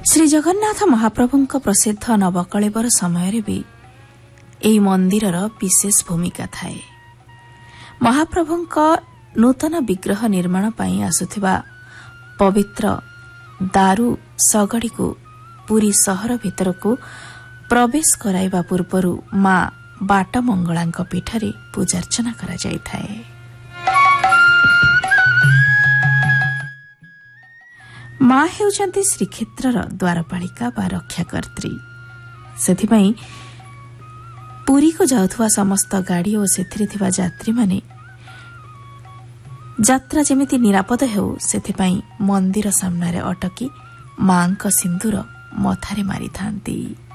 ଶ୍ରୀ ଜଗନ୍ନାଥ ମହାପ୍ରଭୁଙ୍କ ପ୍ରସିଦ୍ଧ ନବକଳେବର ସମୟରେ ବି ଏହି ମନ୍ଦିରର ବିଶେଷ ଭୂମିକା ଥାଏ। ମହାପ୍ରଭୁଙ୍କ ନୂତନ ବିଗ୍ରହ ନିର୍ମାଣ ପାଇଁ ଆସୁଥିବା ପବିତ୍ର ଦାରୁ ଶଗଡ଼ିକୁ ପୁରୀ ସହର ଭିତରକୁ ପ୍ରବେଶ କରାଇବା ପୂର୍ବରୁ ମା ବାଟମଙ୍ଗଳାଙ୍କ ପୀଠରେ ପୂଜାର୍ଚ୍ଚନା କରାଯାଇଥାଏ। ମା ହେଉଛନ୍ତି ଶ୍ରୀକ୍ଷେତ୍ରର ଦ୍ୱାରପାଳିକା ବା ରକ୍ଷାକର୍ତ୍ରୀ। ସେଥିପାଇଁ ପୁରୀକୁ ଯାଉଥିବା ସମସ୍ତ ଗାଡ଼ି ଓ ସେଥିରେ ଥିବା ଯାତ୍ରୀମାନେ ଯାତ୍ରା ଯେମିତି ନିରାପଦ ହେଉ ସେଥିପାଇଁ ମନ୍ଦିର ସାମ୍ନାରେ ଅଟକି ମାଙ୍କ ସିନ୍ଦୁର ମଥାରେ ମାରିଥାନ୍ତି।